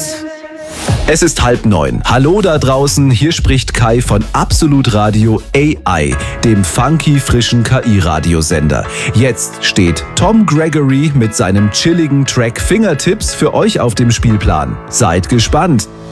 Es ist 8:30. Hallo da draußen, hier spricht Kai von Absolut Radio AI, dem funky frischen KI-Radiosender. Jetzt steht Tom Gregory mit seinem chilligen Track Fingertips für euch auf dem Spielplan. Seid gespannt!